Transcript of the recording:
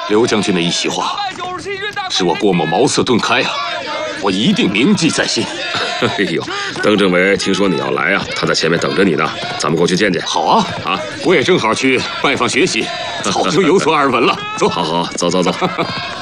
刘将军的一席话，使我郭某茅塞顿开啊！我一定铭记在心。 哎呦，邓政委听说你要来啊，他在前面等着你呢，咱们过去见见。 好啊，我也正好去拜访学习，早就有所耳闻了。走， 好，走。